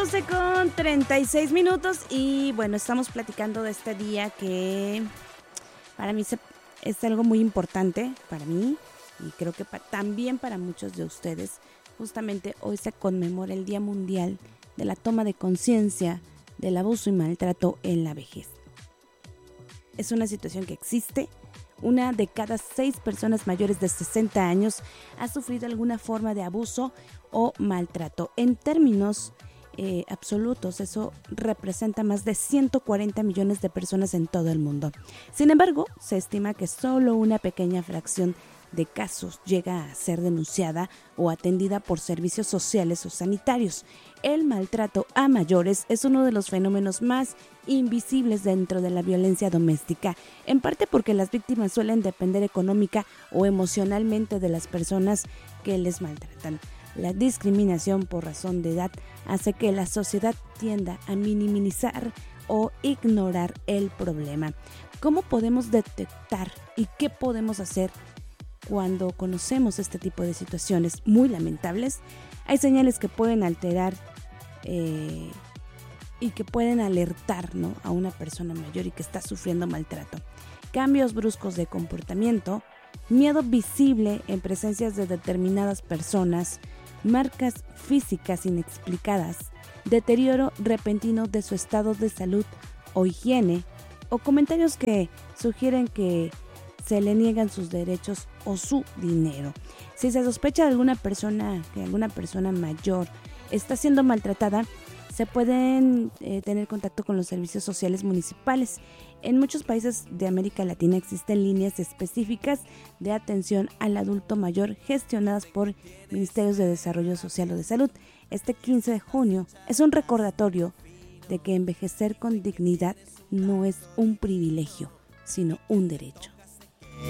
12:36 y bueno, estamos platicando de este día que para mí es algo muy importante para mí y creo que también para muchos de ustedes. Justamente hoy se conmemora el Día Mundial de la Toma de Conciencia del Abuso y Maltrato en la Vejez. Es una situación que existe. Una de cada 6 personas mayores de 60 años ha sufrido alguna forma de abuso o maltrato. En términos absolutos, eso representa más de 140 millones de personas en todo el mundo. Sin embargo, se estima que solo una pequeña fracción de casos llega a ser denunciada o atendida por servicios sociales o sanitarios. El maltrato a mayores es uno de los fenómenos más invisibles dentro de la violencia doméstica, en parte porque las víctimas suelen depender económica o emocionalmente de las personas que les maltratan. La discriminación por razón de edad hace que la sociedad tienda a minimizar o ignorar el problema. ¿Cómo podemos detectar y qué podemos hacer cuando conocemos este tipo de situaciones muy lamentables? Hay señales que pueden alterar y que pueden alertar, ¿no?, a una persona mayor y que está sufriendo maltrato. Cambios bruscos de comportamiento, miedo visible en presencias de determinadas personas, marcas físicas inexplicadas, deterioro repentino de su estado de salud o higiene, o comentarios que sugieren que se le niegan sus derechos o su dinero. Si se sospecha de alguna persona mayor está siendo maltratada, se pueden tener contacto con los servicios sociales municipales. En muchos países de América Latina existen líneas específicas de atención al adulto mayor gestionadas por ministerios de Desarrollo Social o de Salud. Este 15 de junio es un recordatorio de que envejecer con dignidad no es un privilegio, sino un derecho.